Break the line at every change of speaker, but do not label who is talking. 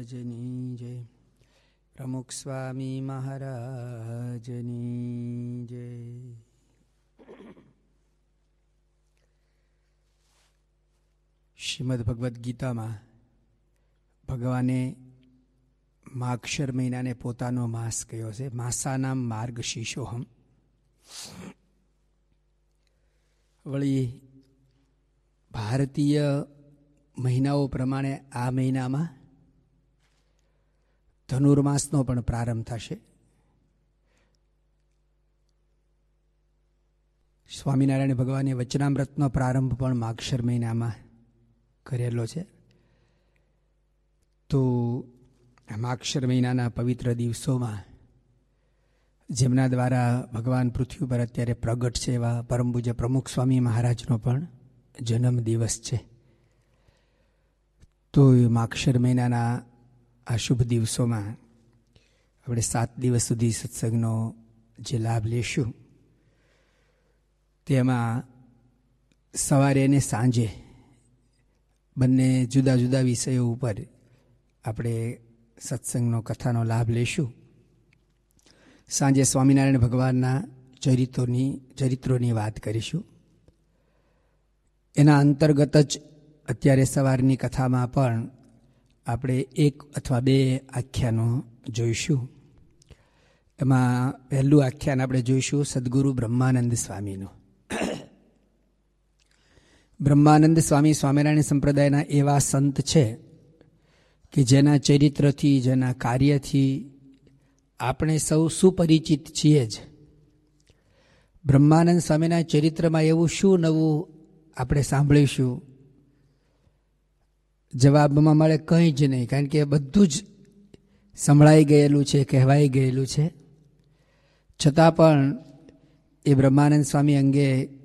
જની જય. પ્રમુખ સ્વામી મહારાજની જય. શ્રીમદ ભગવદ્ ગીતામાં ભગવાને માગશર મહિનાને પોતાનો માસ કહ્યો છે. માસાનામ માર્ગશીર્ષોહમ. વળી ભારતીય મહિનાઓ પ્રમાણે આ મહિનામાં ધનુર્માસનો પણ પ્રારંભ થશે. સ્વામિનારાયણ ભગવાને વચનામૃતનો પ્રારંભ પણ માગશર મહિનામાં કરેલો છે. તો માગશર મહિનાના પવિત્ર દિવસોમાં જેમના દ્વારા ભગવાન પૃથ્વી પર અત્યારે પ્રગટ છે એવા પરમ પૂજ્ય પ્રમુખ સ્વામી મહારાજનો પણ જન્મ દિવસ છે. તો માગશર મહિનાના આ શુભ દિવસોમાં આપણે 7 દિવસ સુધી સત્સંગનો જે લાભ લેશું તેમાં સવારે અને સાંજે બંને જુદા જુદા વિષયો ઉપર આપણે સત્સંગનો કથાનો લાભ લેશું. સાંજે સ્વામિનારાયણ ભગવાનના ચરિત્રોની વાત કરીશું. એના અંતર્ગત જ અત્યારે સવારની કથામાં પણ આપણે 1 અથવા 2 આખ્યાનો જોઈશું. એમાં પહેલું આખ્યાન આપણે જોઈશું સદગુરુ બ્રહ્માનંદ સ્વામીનું. બ્રહ્માનંદ સ્વામી સ્વામિનારાયણ સંપ્રદાયના એવા સંત છે કે જેના ચરિત્રથી, જેના કાર્યથી આપણે સૌ સુપરિચિત છીએ જ. બ્રહ્માનંદ સ્વામીના ચરિત્રમાં એવું શું નવું આપણે સાંભળીશું? જવાબમાં મળે કંઈ જ નહીં, કારણ કે બધું જ સંભળાઈ ગયેલું છે, કહેવાઈ ગયેલું છે. છતાં પણ એ બ્રહ્માનંદ સ્વામી અંગે